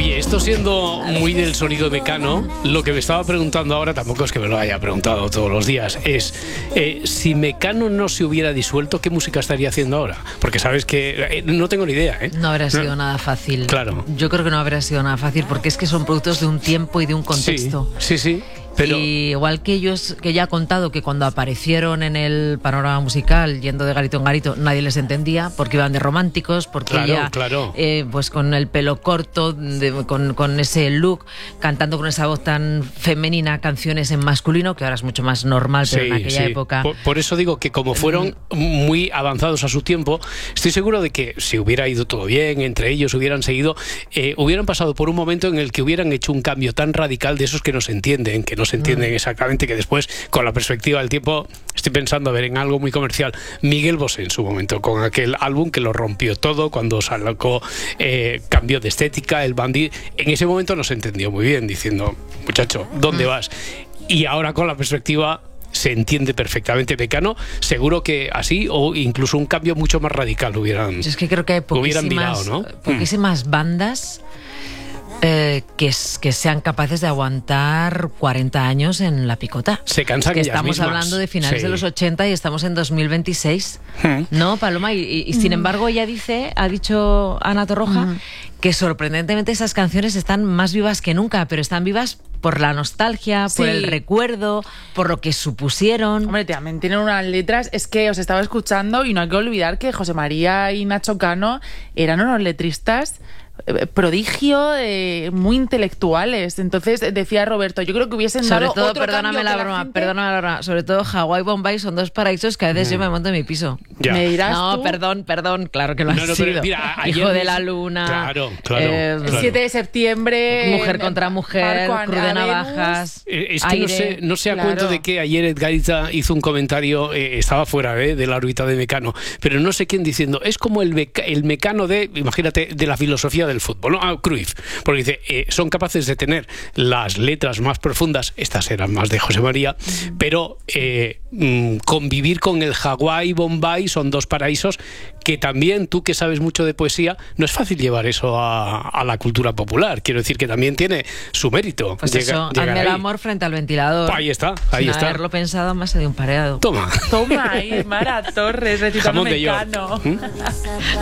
Oye, esto siendo muy del sonido de Mecano, lo que me estaba preguntando ahora, tampoco es que me lo haya preguntado todos los días, es si Mecano no se hubiera disuelto, ¿qué música estaría haciendo ahora? Porque sabes que no tengo ni idea, ¿eh? No habría sido nada fácil. Claro. Yo creo que no habría sido nada fácil porque es que son productos de un tiempo y de un contexto. Sí. Pero... Y igual que ellos, que ya ha contado que cuando aparecieron en el panorama musical, yendo de garito en garito, nadie les entendía, porque iban de románticos, porque claro. pues con el pelo corto, con ese look, cantando con esa voz tan femenina, canciones en masculino, que ahora es mucho más normal, pero en aquella época... Por eso digo que como fueron muy avanzados a su tiempo, estoy seguro de que si hubiera ido todo bien, entre ellos hubieran seguido, hubieran pasado por un momento en el que hubieran hecho un cambio tan radical de esos que no se entienden, que no se entienden exactamente, que después, con la perspectiva del tiempo, estoy pensando a ver en algo muy comercial. Miguel Bosé en su momento, con aquel álbum que lo rompió todo, cuando sacó, cambió de estética, el Bandit, en ese momento no se entendió muy bien, diciendo, muchacho, ¿dónde vas? Y ahora con la perspectiva se entiende perfectamente. Mecano, seguro que así, o incluso un cambio mucho más radical hubieran... Es que creo que hay poquísimas bandas que sean capaces de aguantar 40 años en la picota. Se cansan que ellas estamos mismas. Hablando de finales de los 80 y estamos en 2026. ¿No, Paloma? Y sin embargo ella ha dicho Ana Torroja, que sorprendentemente esas canciones están más vivas que nunca, pero están vivas por la nostalgia, por el recuerdo, por lo que supusieron. Hombre, también tienen unas letras. Es que os estaba escuchando y no hay que olvidar que José María y Nacho Cano eran unos letristas prodigio, muy intelectuales. Entonces decía Roberto, yo creo que hubiesen sobre dado todo, otro perdóname la broma, sobre todo Hawái y Bombay son dos paraísos que a veces yo me monto en mi piso. Ya. Me dirás no, tú. perdón, claro que lo has sido. Mira, Hijo de la luna. Claro. 7 de septiembre. Mujer contra mujer, Cruz de Navajas. Es que no sé a cuento de que ayer Edgarita hizo un comentario, estaba fuera de la órbita de Mecano, pero no sé quién diciendo, es como el Mecano de, imagínate, de la filosofía del fútbol, ¿no? Cruyff, porque dice, son capaces de tener las letras más profundas, estas eran más de José María, pero convivir con el Hawái, Bombay, son dos paraísos que también, tú que sabes mucho de poesía, no es fácil llevar eso a la cultura popular. Quiero decir que también tiene su mérito. Pues eso, hazme el amor frente al ventilador. Ahí está. Haberlo pensado más de un pareado. Toma. Toma, ahí, Mara Torres, recitando Jamón de York. Mecano.